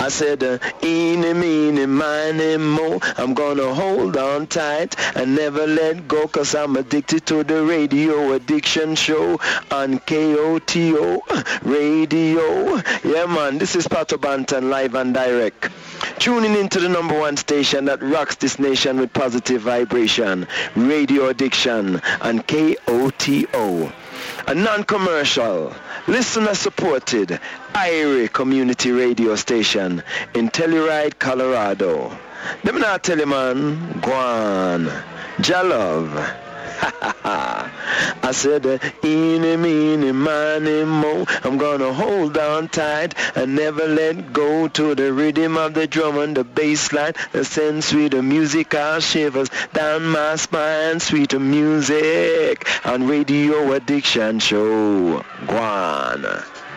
I said, eeny, meeny, miny, mo. I'm gonna hold on tight and never let go, 'cause I'm addicted to the Radio Addiction Show on KOTO Radio. Yeah, man, this is Pato Banton, live and direct. Tuning into the number one station that rocks this nation with positive vibration, Radio Addiction on KOTO. A non-commercial, listener-supported IRI community radio station in Telluride, Colorado. Let me not tell you, man, go on, Jalove. I said, eeny, meeny, miny, mo. I'm gonna hold on tight and never let go to the rhythm of the drum and the bass line that sends sweet musical shivers down my spine. Sweet music on Radio Addiction Show. Go on.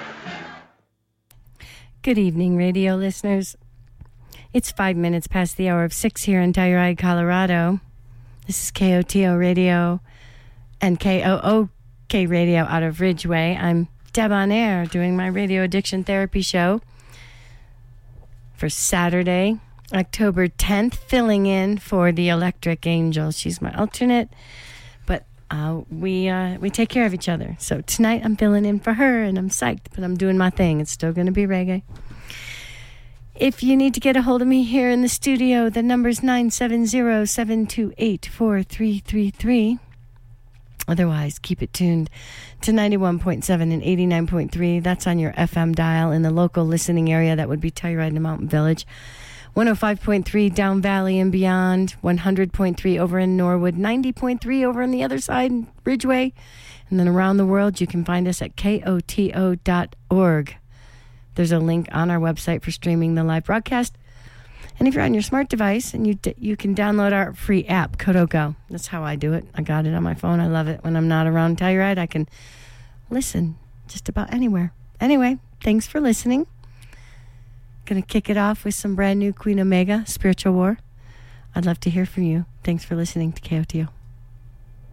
Good evening, radio listeners. It's 5 minutes past the hour of 6 here in Telluride, Colorado. This is KOTO Radio and KOOK Radio out of Ridgeway. I'm Deb on Air doing my radio addiction therapy show for Saturday, October 10th, filling in for the Electric Angel. She's my alternate, but we take care of each other. So tonight I'm filling in for her, and I'm psyched, but I'm doing my thing. It's still going to be reggae. If you need to get a hold of me here in the studio, the number's 970-728-4333. Otherwise, keep it tuned to 91.7 and 89.3. That's on your FM dial in the local listening area. That would be Telluride and Mountain Village. 105.3 down valley and beyond. 100.3 over in Norwood. 90.3 over on the other side in Ridgeway. And then around the world, you can find us at KOTO.org. There's a link on our website for streaming the live broadcast. And if you're on your smart device, and you can download our free app, Koto Go. That's how I do it. I got it on my phone. I love it. When I'm not around Telluride, I can listen just about anywhere. Anyway, thanks for listening. Going to kick it off with some brand new Queen Omega, Spiritual War. I'd love to hear from you. Thanks for listening to KOTO.